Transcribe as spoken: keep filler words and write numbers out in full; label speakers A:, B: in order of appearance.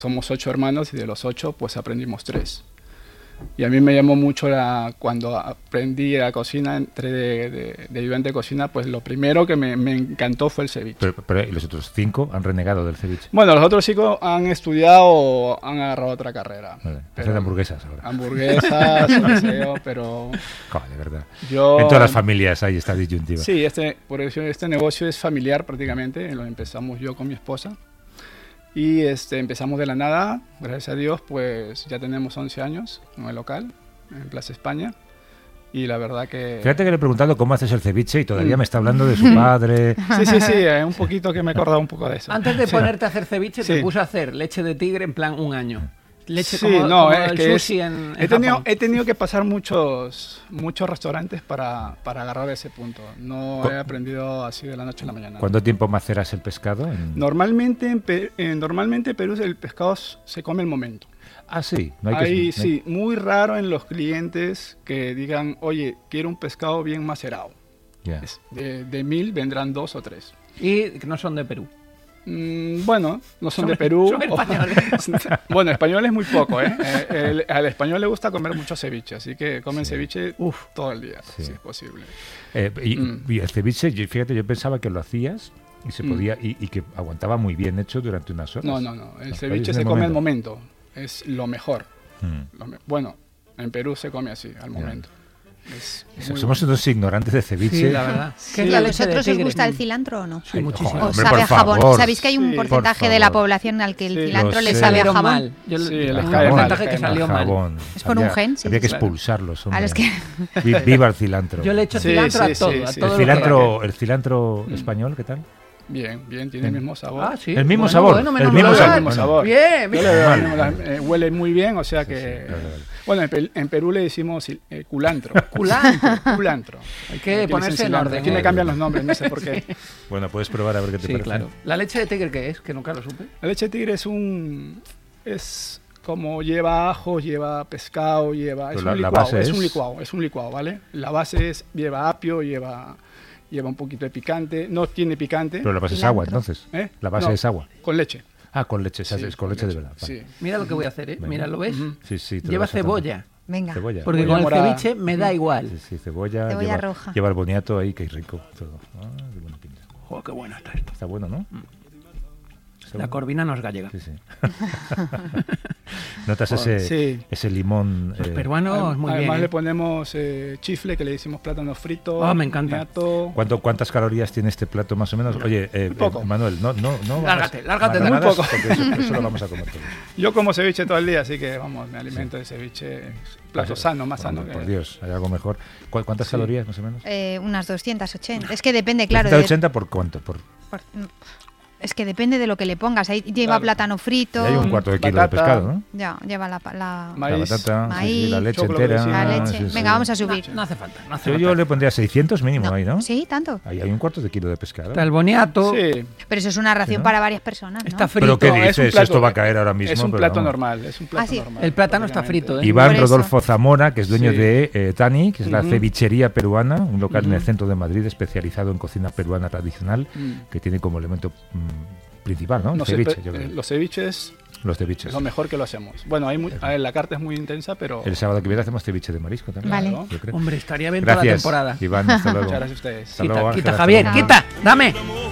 A: somos ocho hermanos y de los ocho pues aprendimos tres. Y a mí me llamó mucho la, cuando aprendí la cocina, entré de, de, de ayudante de cocina, pues lo primero que me, me encantó fue el ceviche.
B: Pero, pero ¿y los otros cinco han renegado del ceviche?
A: Bueno, los otros cinco han estudiado o han agarrado otra carrera.
B: Vale, hacen hamburguesas ahora.
A: Hamburguesas, no sé yo, pero...
B: Joder, de verdad.
A: Yo,
B: en todas las familias hay esta disyuntiva.
A: Sí, este, por eso este negocio es familiar prácticamente, lo empezamos yo con mi esposa. Y este, empezamos de la nada, gracias a Dios, pues ya tenemos once años en el local, en Plaza España. Y la verdad que...
B: Fíjate que le he preguntado cómo haces el ceviche y todavía mm. me está hablando de su padre.
A: Sí, sí, sí, un poquito que me he acordado un poco de eso.
C: Antes de
A: sí.
C: ponerte a hacer ceviche,
A: sí.
C: te puse a hacer leche de tigre en plan un año. Leche
A: sí,
C: como,
A: no,
C: como
A: es
C: el
A: que
C: sushi
A: es,
C: en, en
A: he, tenido,
C: Japón.
A: he tenido que pasar muchos muchos restaurantes para, para agarrar ese punto. No he aprendido así de la noche a la mañana.
B: ¿Cuánto tiempo maceras el pescado? En...
A: Normalmente en, Pe en normalmente Perú el pescado se come al momento.
B: Ah, sí. No hay que,
A: Ahí,
B: no hay...
A: sí, muy raro en los clientes que digan, oye, quiero un pescado bien macerado.
B: Yeah.
A: De, de mil vendrán dos o tres.
C: Y que no son de Perú.
A: Mm, bueno, no son,
C: son
A: de Perú.
C: Son españoles.
A: Bueno, español es muy poco, ¿eh? El, al español le gusta comer mucho ceviche, así que comen sí. ceviche uf, todo el día, sí. si es posible.
B: Eh, y, mm. y el ceviche, yo, fíjate, yo pensaba que lo hacías y se podía mm. y, y que aguantaba muy bien hecho durante unas horas.
A: No, no, no. El ceviche se come al momento. Es lo mejor. Mm. Lo me bueno, en Perú se come así, al momento. Yeah. Es
B: Somos unos ignorantes de ceviche.
C: Sí, la verdad.
D: ¿Sí? ¿Y a vosotros os gusta el cilantro o no?
C: Sí, muchísimo.
D: ¿Os sabe a jabón? ¿Sabéis que hay un
A: sí,
D: porcentaje de la población al que el
A: sí,
D: cilantro le
B: sé.
D: sabe a jabón?
C: Mal. Yo
A: sí,
C: le
A: les
C: un
A: cae
C: porcentaje
A: mal,
C: que salió mal.
B: Jabón.
D: Es por
B: había,
D: un gen, sí.
B: Había que
D: claro.
B: expulsarlos.
D: A los que...
B: Viva el cilantro.
C: Yo le echo
A: sí,
C: cilantro
A: sí,
C: a todo.
A: Sí,
C: a
A: sí,
C: todo
B: el cilantro, el cilantro mm. español, ¿qué tal?
A: Bien, bien, tiene el mismo sabor.
C: Ah, sí.
B: El mismo
C: bueno,
B: sabor.
C: Bueno,
B: el mismo sabor.
A: Bueno, sabor.
C: Bien, bien.
A: Vale. Eh, huele muy bien, o sea que... Sí, sí, claro, claro. Bueno, en, en Perú le decimos eh, culantro.
C: Culantro.
A: Culantro.
C: Hay que
A: Aquí
C: ponerse en orden.
A: Aquí le cambian los nombres, no sé por qué.
B: Sí. Bueno, puedes probar a ver qué te
C: sí,
B: parece.
C: Claro. ¿La leche de tigre qué es? Que nunca lo supe.
A: La leche de tigre es un... Es como lleva ajo, lleva pescado, lleva... Es
B: la,
A: un licuado,
B: la base
A: es,
B: es
A: un licuado, es un licuado, ¿vale? La base es... Lleva apio, lleva... Lleva un poquito de picante, no tiene picante.
B: Pero la base es agua, entonces.
A: ¿Eh?
B: La base
A: no,
B: es agua.
A: Con leche.
B: Ah, con leche, sí, es con, con leche, leche de verdad.
A: Sí.
C: Mira lo que voy a hacer, ¿eh? Venga. Mira, ¿lo ves?
A: Uh-huh.
B: Sí, sí.
C: Lleva cebolla.
D: Venga.
B: Cebolla.
C: Porque
A: cebolla
C: con
A: morada.
C: el ceviche me da igual.
B: Sí, sí, cebolla.
D: Cebolla
B: lleva,
D: roja.
B: Lleva el boniato ahí, que rico todo. Ah, qué buena pinta.
C: Joder, qué bueno está esto.
B: Está bueno, ¿no?
C: Mm. La corvina no es gallega.
B: Sí, sí. ¿Notas ese,
A: sí.
B: ese limón?
C: Los
B: eh,
C: peruanos, muy
A: Además
C: bien.
A: le ponemos eh, chifle, que le decimos plátano frito.
C: Oh, me encanta.
A: Niato.
B: ¿Cuánto, ¿Cuántas calorías tiene este plato más o menos? Oye, eh,
A: poco.
B: Eh, Manuel, no, no, no.
C: Lárgate, lárgate.
A: Muy poco.
B: Porque eso, eso lo vamos a comer todos.
A: Yo como ceviche todo el día, así que vamos, me alimento sí. de ceviche. Plato sano, más sano.
B: Por
A: que...
B: Dios, hay algo mejor. ¿Cu ¿Cuántas sí. calorías más o menos?
D: Eh, unas doscientas ochenta. Es que depende, claro.
B: ¿doscientos ochenta de... por cuánto? Por...
D: por... Es que depende de lo que le pongas. Ahí lleva
A: claro.
D: plátano frito.
B: Y hay un cuarto de kilo
A: batata,
B: de pescado, ¿no?
D: Ya, lleva la, la...
A: maíz,
B: la batata,
D: maíz,
B: sí, sí, la leche
A: chocolate,
B: entera.
D: La leche.
B: Sí, sí.
D: Venga, vamos a subir.
C: No, no hace falta. No hace
B: yo,
C: falta.
B: yo le pondría seiscientos mínimo
D: no.
B: ahí, ¿no?
D: Sí, tanto.
B: Ahí hay un cuarto de kilo de pescado.
C: Está el boniato.
A: Sí.
D: Pero eso es una ración
B: ¿no?
D: para varias personas, ¿no?
C: Está frito.
B: ¿Pero qué
A: No,
B: dices?
A: es plato,
B: Esto va a caer ahora mismo.
A: Es un
B: pero
A: plato
B: vamos.
A: normal. Es un plato
D: ah, sí.
A: normal.
C: El plátano está frito, ¿eh?
B: Iván
D: Por eso.
B: Rodolfo Zamora, que es dueño
A: sí.
B: de eh, Tani, que es la
A: uh-huh.
B: cevichería peruana, un local
A: uh-huh.
B: en el centro de Madrid especializado en cocina peruana tradicional,
A: uh-huh.
B: que tiene como elemento mmm, principal, ¿no? El
A: no
B: ceviche,
A: sé,
B: yo creo.
A: los ceviches
B: Los ceviches.
A: es lo mejor que lo hacemos. Bueno, hay muy, a ver, la carta es muy intensa, pero...
B: El sábado que viene hacemos ceviche de marisco también.
D: Vale.
B: Yo creo.
C: Hombre, estaría bien
B: Gracias,
C: toda la temporada.
B: Iván, hasta luego.
A: Muchas gracias a ustedes.
B: Hasta
C: Quita,
B: luego,
C: quita,
B: Ángela,
C: Javier,
B: hasta luego.
C: quita, dame.